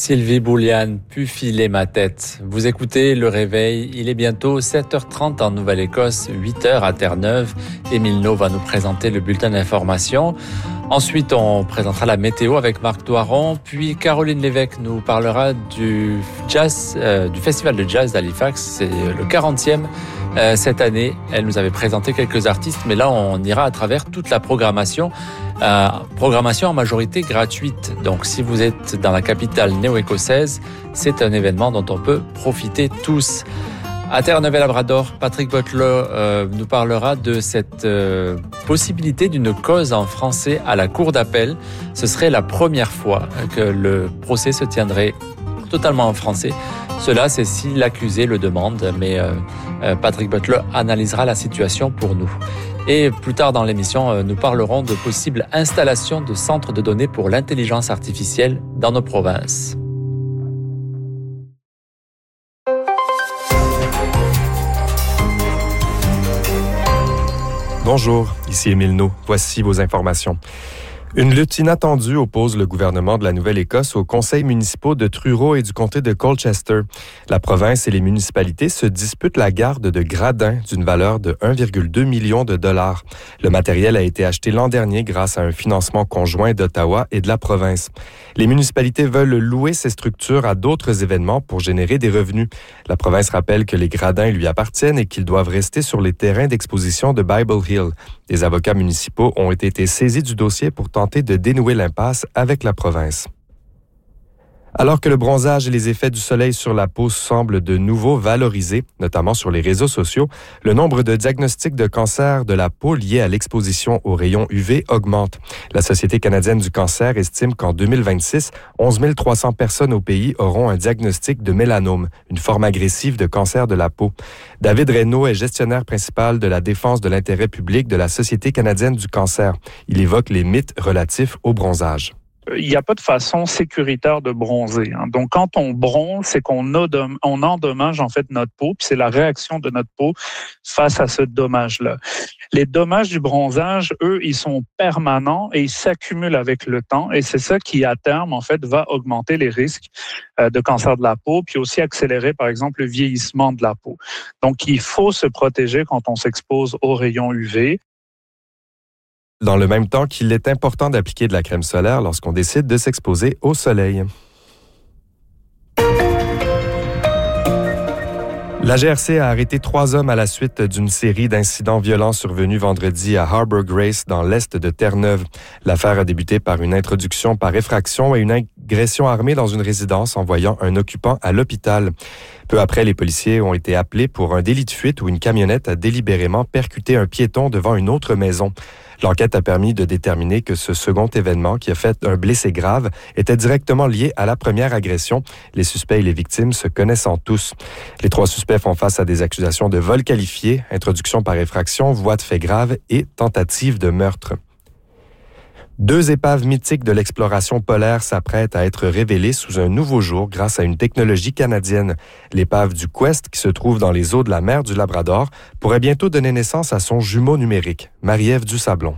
Sylvie Bouliane, pu filer ma tête. Vous écoutez Le Réveil, il est bientôt 7h30 en Nouvelle-Écosse, 8h à Terre-Neuve. Émile No va nous présenter le bulletin d'information. Ensuite, on présentera la météo avec Marc Doiron. Puis Caroline Lévesque nous parlera du jazz, du festival de jazz d'Halifax. C'est le 40e cette année. Elle nous avait présenté quelques artistes, mais là, on ira à travers toute la programmation. Programmation en majorité gratuite. Donc, si vous êtes dans la capitale néo-écossaise, c'est un événement dont on peut profiter tous. À Terre-Neuve-et-Labrador, Patrick Butler nous parlera de cette possibilité d'une cause en français à la cour d'appel. Ce serait la première fois que le procès se tiendrait totalement en français. Cela, c'est si l'accusé le demande, mais Patrick Butler analysera la situation pour nous. Et plus tard dans l'émission, nous parlerons de possibles installations de centres de données pour l'intelligence artificielle dans nos provinces. Bonjour, ici Émile No. Voici vos informations. Une lutte inattendue oppose le gouvernement de la Nouvelle-Écosse aux conseils municipaux de Truro et du comté de Colchester. La province et les municipalités se disputent la garde de gradins d'une valeur de 1,2 million de dollars. Le matériel a été acheté l'an dernier grâce à un financement conjoint d'Ottawa et de la province. Les municipalités veulent louer ces structures à d'autres événements pour générer des revenus. La province rappelle que les gradins lui appartiennent et qu'ils doivent rester sur les terrains d'exposition de Bible Hill. Des avocats municipaux ont été saisis du dossier pour tenter de dénouer l'impasse avec la province. Alors que le bronzage et les effets du soleil sur la peau semblent de nouveau valorisés, notamment sur les réseaux sociaux, le nombre de diagnostics de cancer de la peau liés à l'exposition aux rayons UV augmente. La Société canadienne du cancer estime qu'en 2026, 11 300 personnes au pays auront un diagnostic de mélanome, une forme agressive de cancer de la peau. David Reynaud est gestionnaire principal de la défense de l'intérêt public de la Société canadienne du cancer. Il évoque les mythes relatifs au bronzage. Il n'y a pas de façon sécuritaire de bronzer. Donc, quand on bronze, c'est qu'on endommage en fait notre peau, puis c'est la réaction de notre peau face à ce dommage-là. Les dommages du bronzage, eux, ils sont permanents et ils s'accumulent avec le temps. Et c'est ça qui, à terme, en fait, va augmenter les risques de cancer de la peau, puis aussi accélérer, par exemple, le vieillissement de la peau. Donc, il faut se protéger quand on s'expose aux rayons UV. Dans le même temps qu'il est important d'appliquer de la crème solaire lorsqu'on décide de s'exposer au soleil. La GRC a arrêté 3 hommes à la suite d'une série d'incidents violents survenus vendredi à Harbour Grace, dans l'est de Terre-Neuve. L'affaire a débuté par une introduction par effraction et une agression armée dans une résidence envoyant un occupant à l'hôpital. Peu après, les policiers ont été appelés pour un délit de fuite où une camionnette a délibérément percuté un piéton devant une autre maison. L'enquête a permis de déterminer que ce second événement, qui a fait un blessé grave, était directement lié à la première agression, les suspects et les victimes se connaissant tous. Les 3 suspects font face à des accusations de vol qualifié, introduction par effraction, voie de fait grave et tentative de meurtre. 2 épaves mythiques de l'exploration polaire s'apprêtent à être révélées sous un nouveau jour grâce à une technologie canadienne. L'épave du Quest, qui se trouve dans les eaux de la mer du Labrador, pourrait bientôt donner naissance à son jumeau numérique, Marie-Ève Dusablon.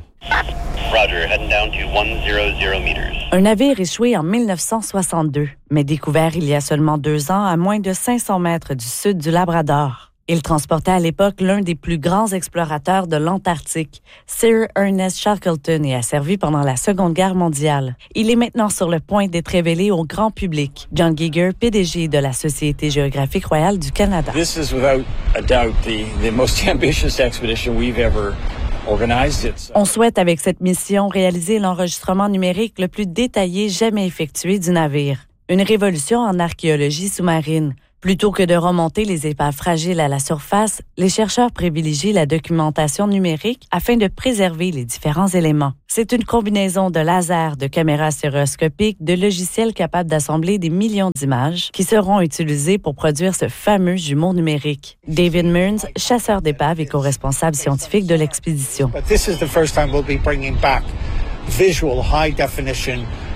Un navire échoué en 1962, mais découvert il y a seulement 2 ans à moins de 500 mètres du sud du Labrador. Il transportait à l'époque l'un des plus grands explorateurs de l'Antarctique, Sir Ernest Shackleton, et a servi pendant la Seconde Guerre mondiale. Il est maintenant sur le point d'être révélé au grand public. John Giger, PDG de la Société géographique royale du Canada. This is without a doubt the most ambitious expedition we've ever organized. On souhaite avec cette mission réaliser l'enregistrement numérique le plus détaillé jamais effectué du navire. Une révolution en archéologie sous-marine. Plutôt que de remonter les épaves fragiles à la surface, les chercheurs privilégient la documentation numérique afin de préserver les différents éléments. C'est une combinaison de lasers, de caméras stéréoscopiques, de logiciels capables d'assembler des millions d'images qui seront utilisés pour produire ce fameux jumeau numérique. David Mearns, chasseur d'épaves et co-responsable scientifique de l'expédition. But this is the first time we'll be bringing back visual high definition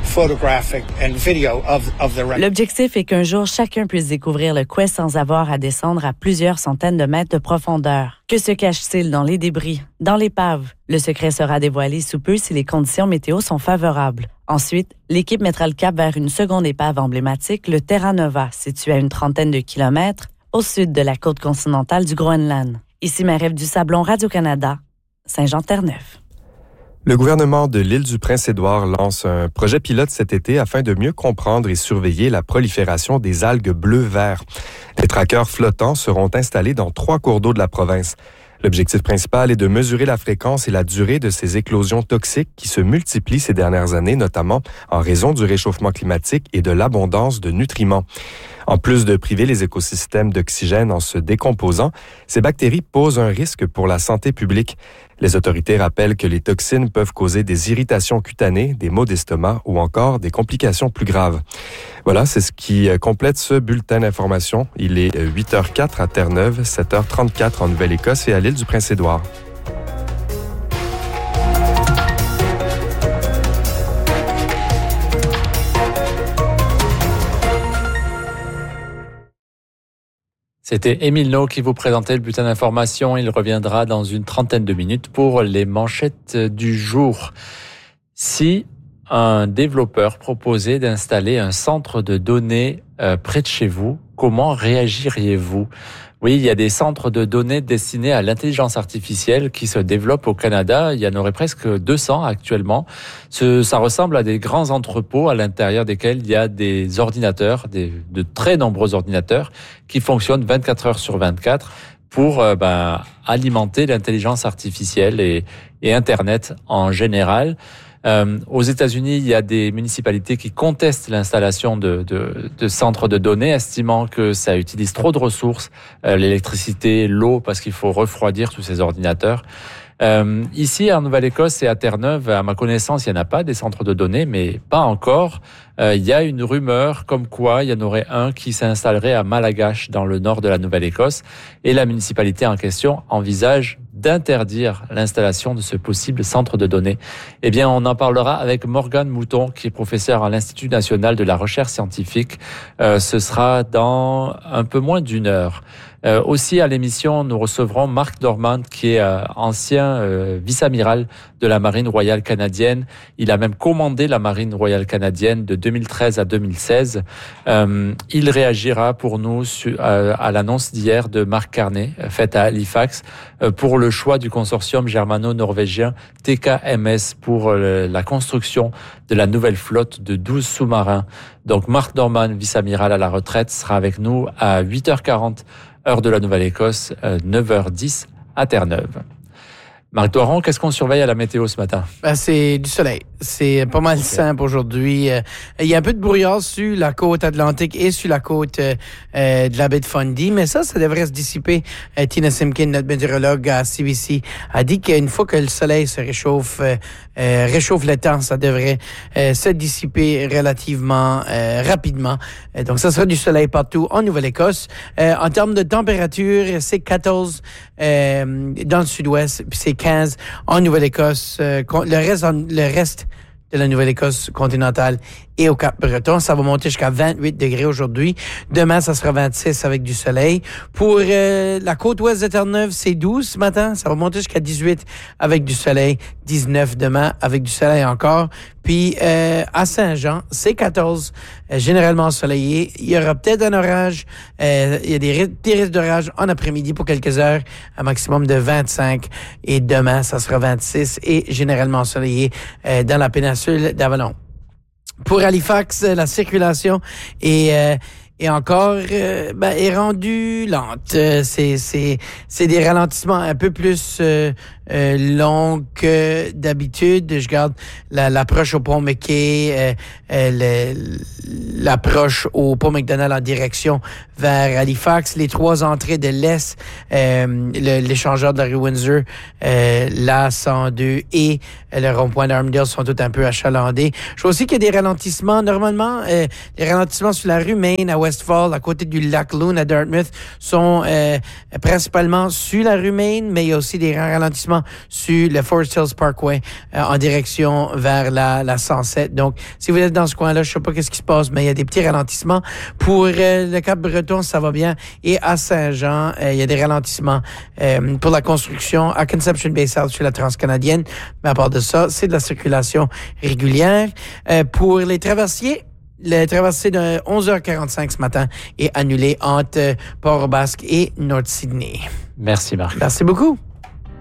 photographic and video of the wreck. L'objectif est qu'un jour, chacun puisse découvrir le Quest sans avoir à descendre à plusieurs centaines de mètres de profondeur. Que se cache-t-il dans les débris, dans l'épave? Le secret sera dévoilé sous peu si les conditions météo sont favorables. Ensuite, l'équipe mettra le cap vers une seconde épave emblématique, le Terra Nova, situé à une trentaine de kilomètres au sud de la côte continentale du Groenland. Ici Marie-Ève Dusablon, Radio-Canada, Saint-Jean-Terre-Neuve. Le gouvernement de l'île du Prince-Édouard lance un projet pilote cet été afin de mieux comprendre et surveiller la prolifération des algues bleu-vert. Des trackers flottants seront installés dans 3 cours d'eau de la province. L'objectif principal est de mesurer la fréquence et la durée de ces éclosions toxiques qui se multiplient ces dernières années, notamment en raison du réchauffement climatique et de l'abondance de nutriments. En plus de priver les écosystèmes d'oxygène en se décomposant, ces bactéries posent un risque pour la santé publique. Les autorités rappellent que les toxines peuvent causer des irritations cutanées, des maux d'estomac ou encore des complications plus graves. Voilà, c'est ce qui complète ce bulletin d'information. Il est 8h04 à Terre-Neuve, 7h34 en Nouvelle-Écosse et à l'île du Prince-Édouard. C'était Émile No qui vous présentait le bulletin d'information. Il reviendra dans une trentaine de minutes pour les manchettes du jour. Si un développeur proposait d'installer un centre de données près de chez vous, comment réagiriez-vous ? Oui, il y a des centres de données destinés à l'intelligence artificielle qui se développent au Canada. Il y en aurait presque 200 actuellement. Ça ressemble à des grands entrepôts à l'intérieur desquels il y a des ordinateurs, de très nombreux ordinateurs qui fonctionnent 24 heures sur 24 pour alimenter l'intelligence artificielle et Internet en général. Aux États-Unis, il y a des municipalités qui contestent l'installation de centres de données, estimant que ça utilise trop de ressources, l'électricité, l'eau, parce qu'il faut refroidir tous ces ordinateurs. Ici, en Nouvelle-Écosse et à Terre-Neuve, à ma connaissance, il n'y en a pas des centres de données, mais pas encore. Il y a une rumeur comme quoi il y en aurait un qui s'installerait à Malagash, dans le nord de la Nouvelle-Écosse, et la municipalité en question envisage d'interdire l'installation de ce possible centre de données. Eh bien, on en parlera avec Morgane Mouton, qui est professeure à l'Institut national de la recherche scientifique. Ce sera dans un peu moins d'une heure. Aussi à l'émission, nous recevrons Mark Dormand, qui est ancien vice-amiral de la Marine royale canadienne. Il a même commandé la Marine royale canadienne de 2013 à 2016. Il réagira pour nous à l'annonce d'hier de Mark Carney, faite à Halifax, pour le choix du consortium germano-norvégien TKMS pour la construction de la nouvelle flotte de 12 sous-marins. Donc Mark Dorman, vice-amiral à la retraite, sera avec nous à 8h40, heure de la Nouvelle-Écosse, 9h10 à Terre-Neuve. Marc Doiron, qu'est-ce qu'on surveille à la météo ce matin? C'est du soleil. C'est pas mal simple aujourd'hui. Il y a un peu de brouillard sur la côte atlantique et sur la côte de la baie de Fundy, mais ça devrait se dissiper. Tina Simkin, notre météorologue à CBC, a dit qu'une fois que le soleil se réchauffe le temps, ça devrait se dissiper relativement rapidement. Donc, ça sera du soleil partout en Nouvelle-Écosse. En termes de température, c'est 14 dans le sud-ouest, puis c'est 15 en Nouvelle-Écosse. Le reste de la Nouvelle-Écosse continentale et au Cap-Breton. Ça va monter jusqu'à 28 degrés aujourd'hui. Demain, ça sera 26 avec du soleil. Pour la côte ouest de Terre-Neuve, c'est 12 ce matin. Ça va monter jusqu'à 18 avec du soleil. 19 demain avec du soleil encore. Puis à Saint-Jean, c'est 14, généralement ensoleillé. Il y aura peut-être un orage. Il y a des risques d'orage en après-midi pour quelques heures, un maximum de 25. Et demain, ça sera 26 et généralement ensoleillé dans la péninsule d'Avalon. Pour Halifax, la circulation est encore est rendue lente. C'est des ralentissements un peu plus longs que d'habitude. Je garde l'approche au pont McKay, l'approche au pont McDonald en direction vers Halifax, les 3 entrées de l'Est, l'échangeur de la rue Windsor, la 102 et le rond-point d'Armdale sont tout un peu achalandés. Je vois aussi qu'il y a des ralentissements. Normalement, les ralentissements sur la rue Main à Westfall, à côté du lac Loon à Dartmouth, sont principalement sur la rue Main, mais il y a aussi des ralentissements sur le Forest Hills Parkway en direction vers la 107. Donc, si vous êtes dans ce coin-là, je sais pas qu'est-ce qui se passe, mais il y a des petits ralentissements. Pour le Cap-Breton, ça va bien. Et à Saint-Jean, il y a des ralentissements pour la construction à Conception Bay South sur la Transcanadienne. Mais à part de ça, c'est de la circulation régulière. Pour les traversiers, le traversée de 11h45 ce matin est annulé entre Port-au-Basque et North Sydney. Merci Marc. Merci beaucoup.